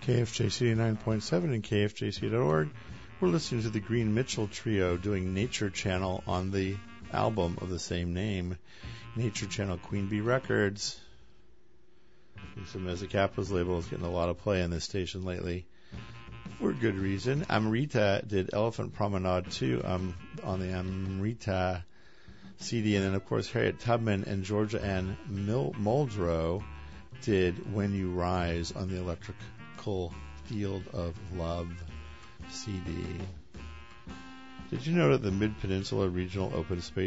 KFJC 9.7 and KFJC.org. We're listening to the Green Mitchell Trio doing Nature Channel on the album of the same name, Nature Channel, Queen Bee Records. So Mezzacappa's label is getting a lot of play on this station lately, for good reason. Amrita did Elephant Promenade too on the Amrita CD, and then of course Harriet Tubman and Georgia Ann Muldrow did When You Rise on the Electrical Field of Love CD. Did you know that the Mid-Peninsula Regional Open Space